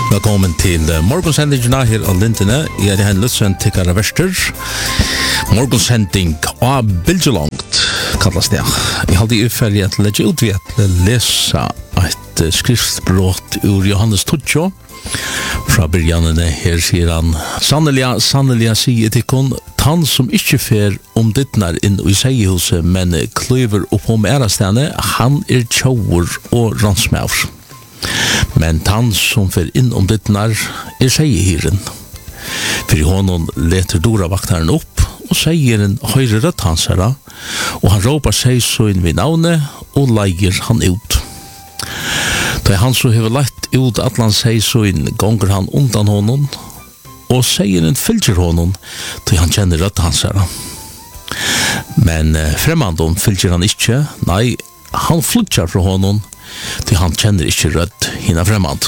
Velkommen til morgonsendingen her av Lintene. Jeg er en løsend tikkere verster. Morgonsending av Bilgelangt, kalles det. Jeg hadde i ferdig at legge ut ved at lese et skriftspråk ur Johannes 12. Fra byrjanene her sier han: Sannelig sier tikkun, han som ikke fer dittnar inn i seiehuset, men kløver opp ærastene, han tjauer og ransmævr. Men han som fer inn dittnar seiehiren. For honom leter Dora-vaktaren opp, og seieren høyre rødt hans herra, og han råper seg så inn ved navnet, og leier han ut. Da han så hever lagt ut at han seg så inn, gonger han undan honom, og seieren fylgjer honom, da han kjenner rødt hans herra. Men fremmandom fylgjer han ikke, nei, han flytjar fra honom, da han kjenner ikke rødt hina fremmand.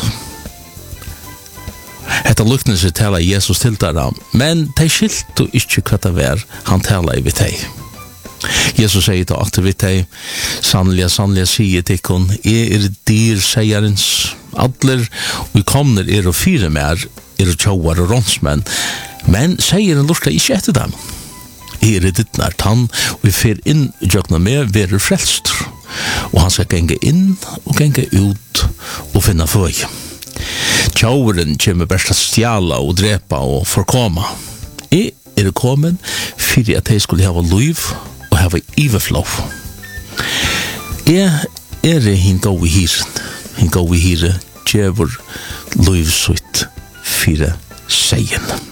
Hetta luknes tala Jesus til dere, men de skilt og ikke hva det var han tala i vidt deg. Jesus sier til at vidt deg: Sannelig sier tikkun, dyr seierens, adler, og kommer og fire mer, tjauar og ronsmenn, men seieren lurta ikke etter dem. Dittnar tann, og vi fer inn jøkna med, verer frelst, og han skal genge inn og genge ut og finna føy. Tjauren kommer best til stjala og drepa og forkoma. Jeg kommet for at jeg skulle hava liv og hava iverflov. Jeg hinn gau i hiren. Hinn gau i hiren, djevor liv sutt fire seien.